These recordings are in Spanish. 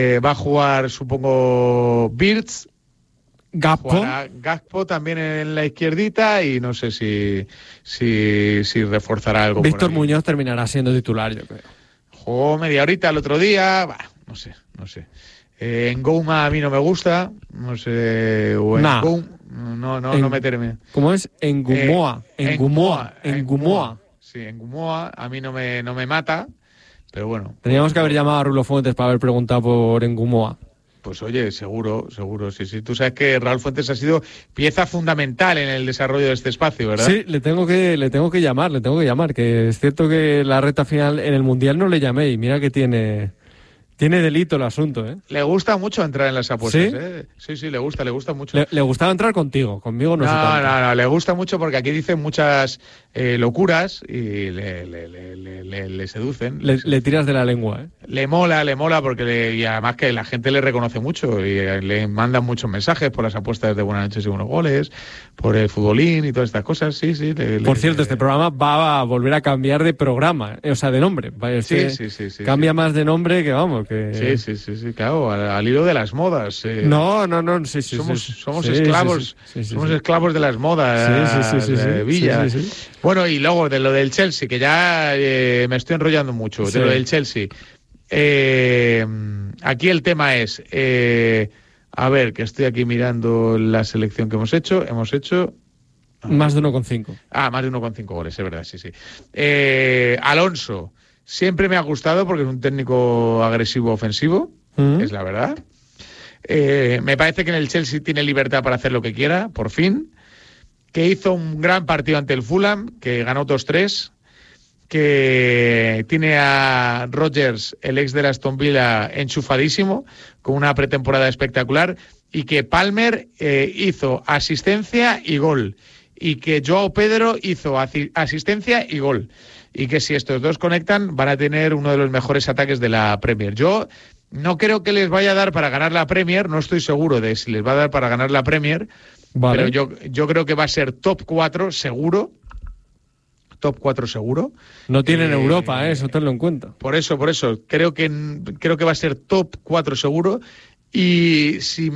Va a jugar, supongo, Birds. Gakpo también en la izquierdita y no sé si reforzará algo. Víctor Muñoz terminará siendo titular, yo creo. Jugó media horita el otro día, no sé. Ngouma a mí no me gusta, no sé, o no meterme. ¿Cómo es? Ngumoa. Sí, Ngumoa a mí no me mata, pero bueno. Teníamos que haber llamado a Rulo Fuentes para haber preguntado por Ngumoa. Pues oye, seguro, sí. Tú sabes que Raúl Fuentes ha sido pieza fundamental en el desarrollo de este espacio, ¿verdad? Sí, le tengo que llamar, que es cierto que la recta final en el Mundial no le llamé y mira que tiene delito el asunto, ¿eh? Le gusta mucho entrar en las apuestas, ¿Sí? ¿eh? Sí, le gusta mucho. Le gustaba entrar conmigo no sé tanto. No, le gusta mucho porque aquí dicen muchas locuras y le seducen. Le tiras de la lengua, ¿eh? Le mola porque y además que la gente le reconoce mucho y le mandan muchos mensajes por las apuestas de buenas noches y buenos goles, por el futbolín y todas estas cosas, sí. Por cierto, este programa va a volver a cambiar de programa, o sea, de nombre. Sí. Cambia más de nombre que vamos, que... Sí, claro, al hilo de las modas. No, sí. Somos esclavos, somos esclavos de las modas, Villa. Sí. Bueno, y luego de lo del Chelsea, que ya me estoy enrollando mucho, de lo del Chelsea. Aquí el tema es, a ver, que estoy aquí mirando la selección que hemos hecho. Más de 1,5. Más de 1,5 goles, es verdad, sí. Alonso, siempre me ha gustado porque es un técnico agresivo ofensivo, es la verdad. Me parece que en el Chelsea tiene libertad para hacer lo que quiera, por fin. Que hizo un gran partido ante el Fulham, que ganó 2-3, que tiene a Rodgers, el ex de la Aston Villa, enchufadísimo, con una pretemporada espectacular, y que Palmer hizo asistencia y gol, y que Joao Pedro hizo asistencia y gol, y que si estos dos conectan van a tener uno de los mejores ataques de la Premier. Yo no creo que les vaya a dar para ganar la Premier, no estoy seguro de si les va a dar para ganar la Premier, vale. Pero yo creo que va a ser top 4 seguro. Top 4 seguro. No tienen Europa, eso tenlo en cuenta. Por eso. Creo que va a ser top 4 seguro. Y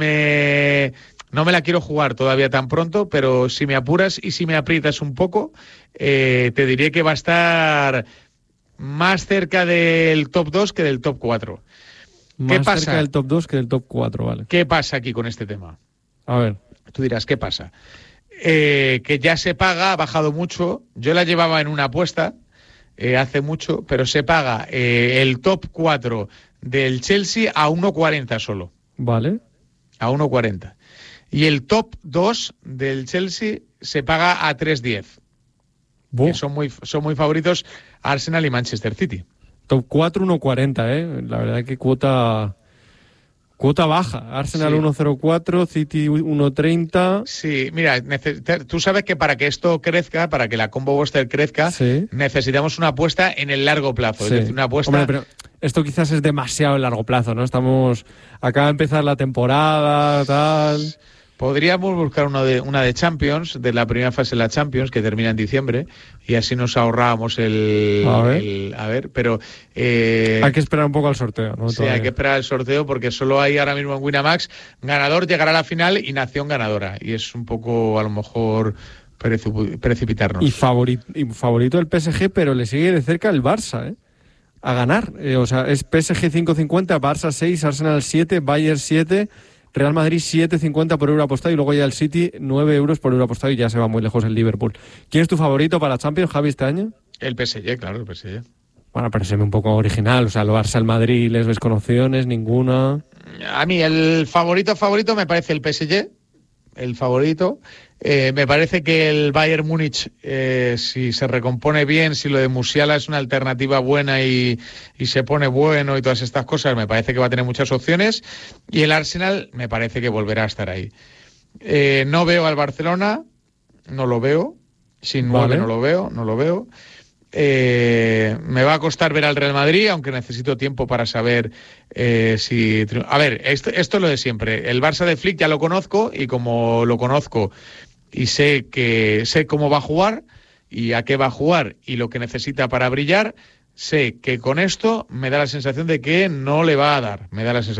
no me la quiero jugar todavía tan pronto, pero si me apuras y si me aprietas un poco, te diré que va a estar más cerca del top 2 que del top 4. ¿Qué pasa? Más cerca del top 2 que del top 4, vale. ¿Qué pasa aquí con este tema? A ver. Tú dirás, ¿qué pasa? Que ya se paga, ha bajado mucho. Yo la llevaba en una apuesta hace mucho, pero se paga el top 4 del Chelsea a 1,40 solo. Vale. A 1,40. Y el top 2 del Chelsea se paga a 3,10. Que son muy favoritos Arsenal y Manchester City. Top 4, 1,40, La verdad que cuota baja. Arsenal 1,04, City 1,30. Sí, mira, tú sabes que para que esto crezca, para que la Combo Buster crezca, necesitamos una apuesta en el largo plazo. Es decir, una apuesta... Hombre, pero esto quizás es demasiado en largo plazo, ¿no? Acaba de empezar la temporada, tal... Podríamos buscar una de Champions, de la primera fase de la Champions, que termina en diciembre, y así nos ahorrábamos pero... hay que esperar un poco al sorteo, ¿no? Sí, hay que esperar al sorteo porque solo hay ahora mismo en Winamax ganador, llegará a la final y nación ganadora. Y es un poco, a lo mejor, precipitarnos. Y favorito el PSG, pero le sigue de cerca el Barça, a ganar. O sea, es PSG 5,50, Barça 6, Arsenal 7, Bayern 7... Real Madrid 7,50 por euro apostado y luego ya el City 9 euros por euro apostado y ya se va muy lejos el Liverpool. ¿Quién es tu favorito para Champions, Javi, este año? El PSG, claro, el PSG. Bueno, pero se ve un poco original, o sea, el Barça, el Madrid, ¿les ves con opciones? Ninguna. A mí el favorito me parece el PSG, el favorito. Me parece que el Bayern Múnich, si se recompone bien, si lo de Musiala es una alternativa buena y se pone bueno y todas estas cosas, me parece que va a tener muchas opciones. Y el Arsenal me parece que volverá a estar ahí. No veo al Barcelona, no lo veo. Sin 9 no lo veo. Me va a costar ver al Real Madrid, aunque necesito tiempo para saber si... A ver, esto es lo de siempre. El Barça de Flick ya lo conozco y como lo conozco y sé cómo va a jugar y a qué va a jugar y lo que necesita para brillar, sé que con esto me da la sensación de que no le va a dar. Me da la sensación